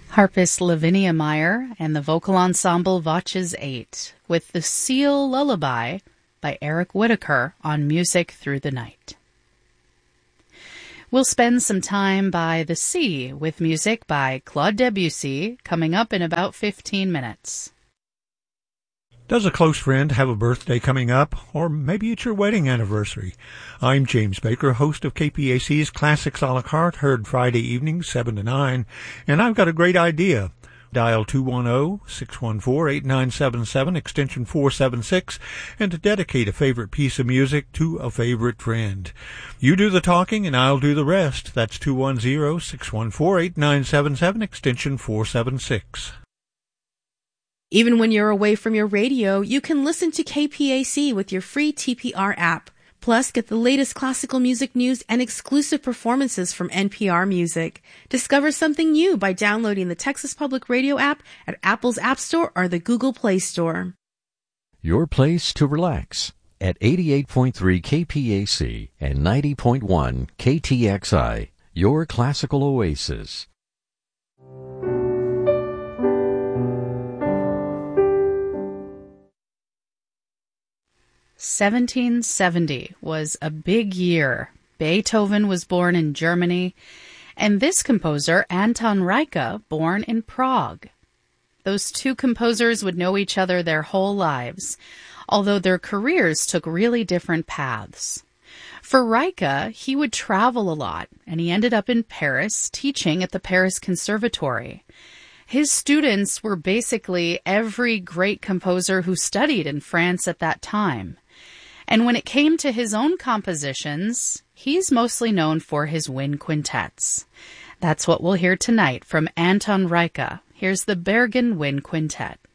Harpist Lavinia Meyer and the vocal ensemble Voces 8 with The Seal Lullaby by Eric Whitacre on Music Through the Night. We'll spend some time by the sea with music by Claude Debussy coming up in about 15 minutes. Does a close friend have a birthday coming up? Or maybe it's your wedding anniversary. I'm James Baker, host of KPAC's Classics a la carte, heard Friday evenings 7 to 9, and I've got a great idea. Dial 210-614-8977, extension 476, and to dedicate a favorite piece of music to a favorite friend. You do the talking and I'll do the rest. That's 210-614-8977, extension 476. Even when you're away from your radio, you can listen to KPAC with your free TPR app. Plus, get the latest classical music news and exclusive performances from NPR Music. Discover something new by downloading the Texas Public Radio app at Apple's App Store or the Google Play Store. Your place to relax at 88.3 KPAC and 90.1 KTXI, your classical oasis. 1770 was a big year. Beethoven was born in Germany, and this composer, Anton Reicha, born in Prague. Those two composers would know each other their whole lives, although their careers took really different paths. For Reicha, he would travel a lot, and he ended up in Paris teaching at the Paris Conservatory. His students were basically every great composer who studied in France at that time. And when it came to his own compositions, he's mostly known for his wind quintets. That's what we'll hear tonight from Anton Reicha. Here's the Bergen Wind Quintet.